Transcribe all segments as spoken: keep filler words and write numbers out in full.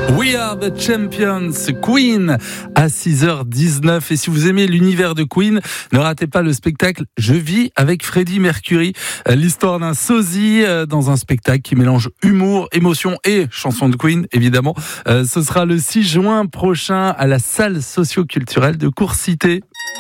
We are the champions, Queen, à six heures dix-neuf. Et si vous aimez l'univers de Queen, ne ratez pas le spectacle Je vis avec Freddie Mercury. L'histoire d'un sosie dans un spectacle qui mélange humour, émotion et chanson de Queen, évidemment. Ce sera le six juin prochain à la salle socio-culturelle de Courcité.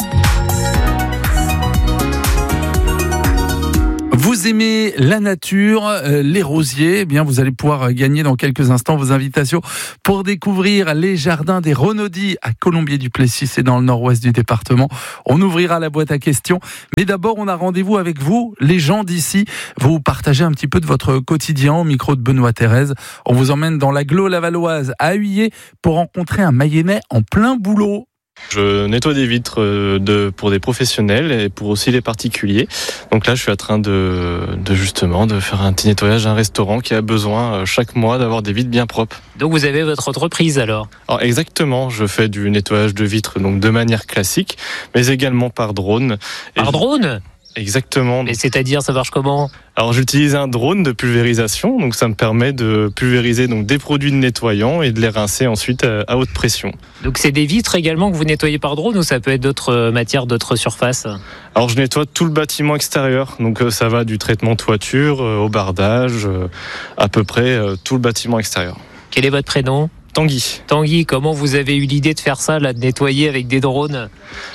Vous aimez la nature, euh, les rosiers, eh bien vous allez pouvoir gagner dans quelques instants vos invitations pour découvrir les jardins des Renaudis à Colombier-du-Plessis, c'est dans le nord-ouest du département. On ouvrira la boîte à questions, mais d'abord on a rendez-vous avec vous, les gens d'ici. Vous partagez un petit peu de votre quotidien au micro de Benoît Thérèse. On vous emmène dans l'agglo lavalloise à Huillé pour rencontrer un Mayennais en plein boulot. Je nettoie des vitres de, pour des professionnels et pour aussi les particuliers. Donc là, je suis en train de, de justement de faire un petit nettoyage à un restaurant qui a besoin chaque mois d'avoir des vitres bien propres. Donc vous avez votre entreprise alors ? Alors exactement, je fais du nettoyage de vitres donc de manière classique, mais également par drone. Par et drone ? Exactement. Mais c'est-à-dire, ça marche comment ? Alors j'utilise un drone de pulvérisation, donc ça me permet de pulvériser donc des produits nettoyants et de les rincer ensuite à haute pression. Donc c'est des vitres également que vous nettoyez par drone ou ça peut être d'autres matières, d'autres surfaces ? Alors je nettoie tout le bâtiment extérieur, donc ça va du traitement toiture au bardage, à peu près tout le bâtiment extérieur. Quel est votre prénom ? Tanguy. Tanguy, comment vous avez eu l'idée de faire ça, là, de nettoyer avec des drones ?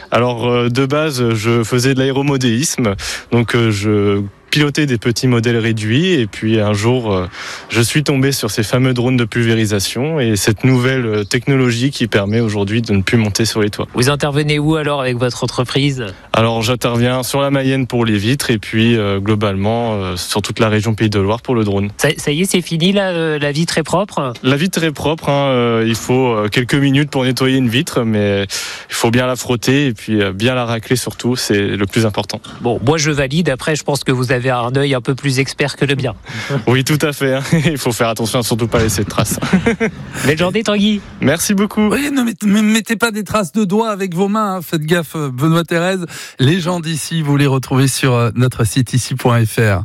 Alors de base, je faisais de l'aéromodélisme, donc je piloter des petits modèles réduits et puis un jour euh, je suis tombé sur ces fameux drones de pulvérisation et cette nouvelle technologie qui permet aujourd'hui de ne plus monter sur les toits. Vous intervenez où alors avec votre entreprise ? Alors j'interviens sur la Mayenne pour les vitres et puis euh, globalement euh, sur toute la région Pays de Loire pour le drone. Ça, ça y est, c'est fini là, euh, la vitre est propre ? La vitre est propre, hein, euh, il faut euh, quelques minutes pour nettoyer une vitre, mais il faut bien la frotter et puis euh, bien la racler surtout, c'est le plus important. Bon, moi je valide, après je pense que vous avez un œil un peu plus expert que le mien. Oui, tout à fait. Hein. Il faut faire attention à surtout pas laisser de traces. Belle journée, Tanguy. Merci beaucoup. Oui, ne mettez, mettez pas des traces de doigts avec vos mains. Hein. Faites gaffe, Benoît Thérèse. Les gens d'ici, vous les retrouvez sur notre site ici point f r.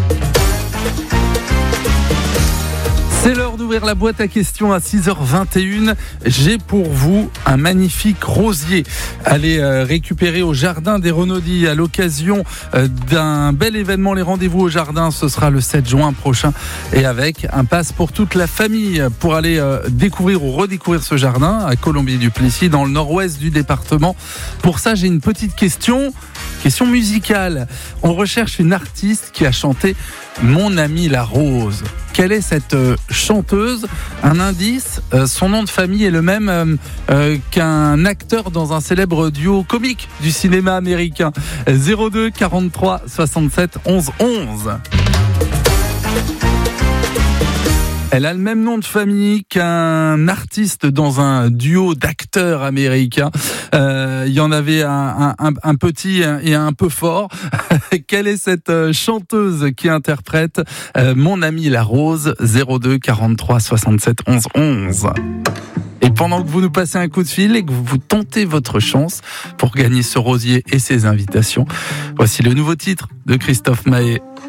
C'est l'heure d'ouvrir la boîte à questions à six heures vingt et une. J'ai pour vous un magnifique rosier. Allez euh, récupérer au jardin des Renaudis à l'occasion euh, d'un bel événement. Les rendez-vous au jardin, ce sera le sept juin prochain et avec un pass pour toute la famille pour aller euh, découvrir ou redécouvrir ce jardin à Colombier-du-Plessis dans le nord-ouest du département. Pour ça, j'ai une petite question, question musicale. On recherche une artiste qui a chanté Mon amie la rose. Quelle est cette euh, chanteuse ? Un indice, euh, son nom de famille est le même euh, euh, qu'un acteur dans un célèbre duo comique du cinéma américain. zéro deux quarante-trois soixante-sept onze onze. Elle a le même nom de famille qu'un artiste dans un duo d'acteurs américains. Euh, il y en avait un, un, un petit et un peu fort. Quelle est cette chanteuse qui interprète euh, Mon amie la rose ? zéro deux quarante-trois soixante-sept onze onze. Et pendant que vous nous passez un coup de fil et que vous, vous tentez votre chance pour gagner ce rosier et ses invitations, voici le nouveau titre de Christophe Maé.